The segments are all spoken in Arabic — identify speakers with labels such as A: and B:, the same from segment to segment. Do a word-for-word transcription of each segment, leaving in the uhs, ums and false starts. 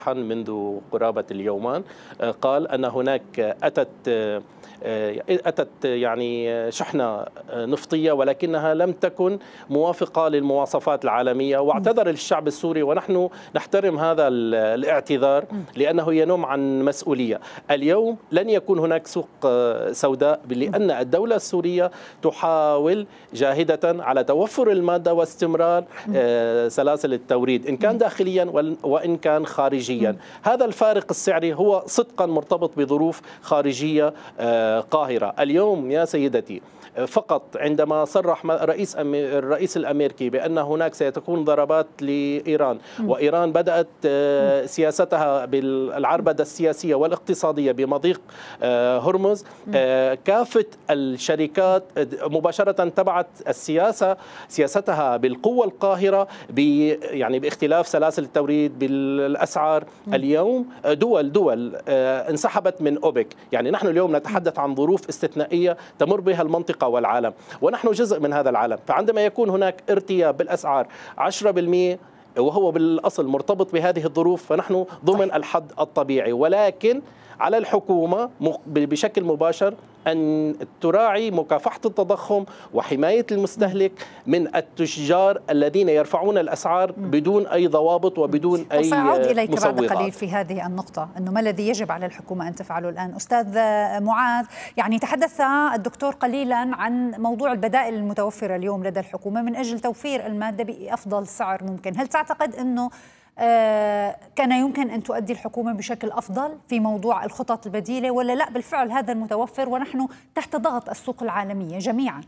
A: منذ قرابة اليومان قال أن هناك أتت أتت يعني شحنة نفطية ولكنها لم تكن موافقة للمواصفات العالمية، واعتذر للشعب السوري ونحن نحترم هذا الاعتذار لأنه ينم عن مسؤولية. اليوم لن يكون هناك سوق سوداء لأن الدولة السورية تحاول جاهدة على توفر المادة واستمرار سلاسل التوريد إن كان داخليا وإن كان خارجيا. هذا الفارق السعري هو صدقا مرتبط بظروف خارجية قاهرة. اليوم يا سيدتي فقط عندما صرح رئيس الرئيس الأمريكي بأن هناك ستكون ضربات لإيران، وإيران بدأت سياستها بالعربدة السياسية والاقتصادية بمضيق هرمز، كافة الشركات مباشرة تبعت السياسة سياستها بالقوة القاهرة يعني باختلاف سلاسل التوريد بالأسعار. اليوم دول دول انسحبت من أوبك، يعني نحن اليوم نتحدث عن ظروف استثنائية تمر بها المنطقة والعالم ونحن جزء من هذا العالم. فعندما يكون هناك ارتياب بالأسعار عشرة بالمئة وهو بالأصل مرتبط بهذه الظروف فنحن ضمن الحد الطبيعي، ولكن على الحكومة بشكل مباشر أن تراعي مكافحة التضخم وحماية المستهلك من التجار الذين يرفعون الأسعار بدون أي ضوابط وبدون أي مسوغات.
B: سأعود إليك بعد قليل في هذه النقطة، أنه ما الذي يجب على الحكومة أن تفعله الآن. أستاذ معاذ، يعني تحدث الدكتور قليلا عن موضوع البدائل المتوفرة اليوم لدى الحكومة من أجل توفير المادة بأفضل سعر ممكن. هل تعتقد أنه كان يمكن أن تؤدي الحكومة بشكل أفضل في موضوع الخطط البديلة، ولا لا بالفعل هذا المتوفر ونحن تحت ضغط السوق العالمية جميعا؟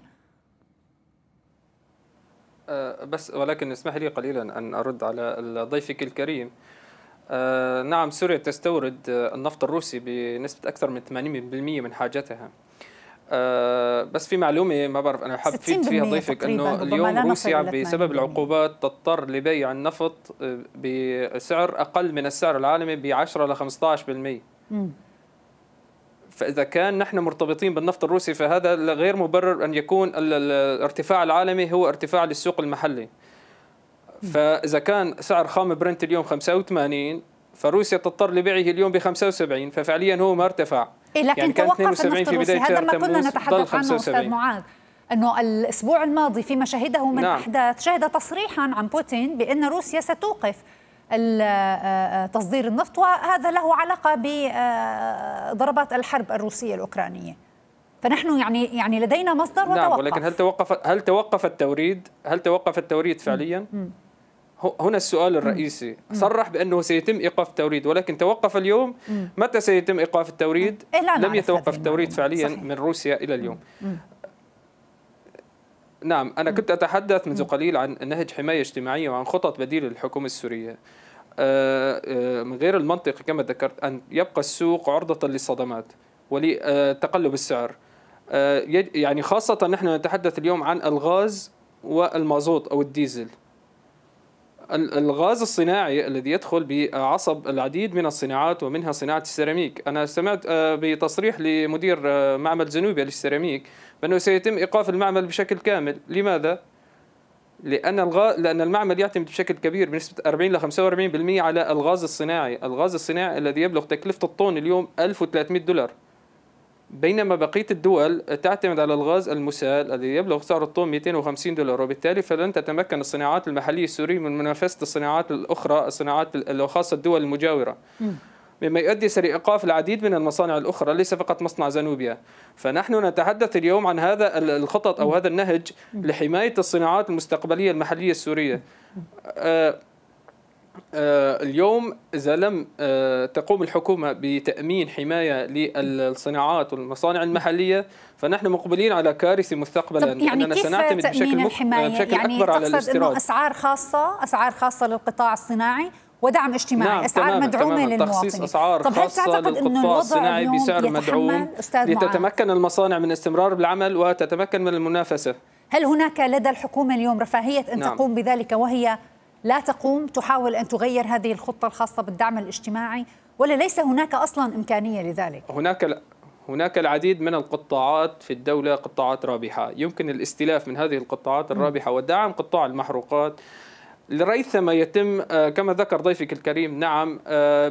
C: بس ولكن اسمح لي قليلا أن أرد على ضيفك الكريم. نعم، سوريا تستورد النفط الروسي بنسبة أكثر من ثمانين بالمئة من حاجتها. أه بس في معلومة ما بعرف أنا حاب أفيد فيها ضيفك، أنه اليوم روسيا بسبب العقوبات تضطر لبيع النفط بسعر أقل من السعر العالمي ب عشرة إلى خمسة عشر بالمئة. فإذا كان نحن مرتبطين بالنفط الروسي فهذا غير مبرر أن يكون الارتفاع العالمي هو ارتفاع للسوق المحلي. فإذا كان سعر خام برنت اليوم خمسة وثمانين فروسيا تضطر لبيعه اليوم ب خمسة وسبعين، ففعليا هو ما ارتفع.
B: إيه لكن يعني توقف النفط الروسي، هذا ما كنا نتحدث عنه أستاذ معاذ، أنه الأسبوع الماضي فيما شهده من نعم. أحداث شهد تصريحا عن بوتين بأن روسيا ستوقف تصدير النفط، وهذا له علاقة بضربات الحرب الروسية الأوكرانية. فنحن يعني يعني لدينا مصدر وتوقف.
C: نعم، ولكن هل توقف هل توقف التوريد؟ هل توقف التوريد فعليا؟ م. م. هنا السؤال الرئيسي. صرح بأنه سيتم إيقاف التوريد، ولكن توقف اليوم. متى سيتم إيقاف التوريد؟ لم يتوقف التوريد فعليا صحيح. من روسيا إلى اليوم. نعم، أنا كنت أتحدث منذ قليل عن نهج حماية اجتماعية وعن خطط بديلة للحكومة السورية. من غير المنطقي كما ذكرت أن يبقى السوق عرضة للصدمات ولتقلب السعر. يعني خاصة نحن نتحدث اليوم عن الغاز والمازوت أو الديزل. الغاز الصناعي الذي يدخل بعصب العديد من الصناعات ومنها صناعة السيراميك. أنا سمعت بتصريح لمدير معمل زنوبيا للسيراميك بأنه سيتم إيقاف المعمل بشكل كامل. لماذا؟ لأن الغاز لأن المعمل يعتمد بشكل كبير بنسبة أربعين إلى خمسة وأربعين بالمئة على الغاز الصناعي، الغاز الصناعي الذي يبلغ تكلفة الطن اليوم ألف وثلاثمئة دولار، بينما بقية الدول تعتمد على الغاز المسال الذي يبلغ سعر الطن مئتين وخمسين دولار، وبالتالي فلن تتمكن الصناعات المحلية السورية من منافسة الصناعات الأخرى، الصناعات الخاصة الدول المجاورة، مما يؤدي إلى إيقاف العديد من المصانع الأخرى ليس فقط مصنع زنوبيا. فنحن نتحدث اليوم عن هذا الخطط أو هذا النهج لحماية الصناعات المستقبلية المحلية السورية. آه اليوم إذا لم تقوم الحكومة بتأمين حماية للصناعات والمصانع المحلية فنحن مقبلين على كارثة مستقبلا.
B: يعني كيف سنعتمد بشكل, بشكل يعني أكبر على الاستيراد. إنه أسعار خاصة أسعار خاصة للقطاع الصناعي ودعم اجتماعي. نعم، أسعار تماماً
C: مدعومة
B: تماماً
C: للمواطنين. تخصيص أسعار
B: طب
C: خاصة للقطاع الصناعي بسعر مدعوم لتتمكن المصانع من الاستمرار بالعمل وتتمكن من المنافسة.
B: هل هناك لدى الحكومة اليوم رفاهية أن نعم. تقوم بذلك وهي لا تقوم تحاول أن تغير هذه الخطة الخاصة بالدعم الاجتماعي، ولا ليس هناك أصلا إمكانية لذلك؟
C: هناك هناك العديد من القطاعات في الدولة قطاعات رابحة، يمكن الاستلاف من هذه القطاعات الرابحة ودعم قطاع المحروقات لريثما يتم كما ذكر ضيفك الكريم. نعم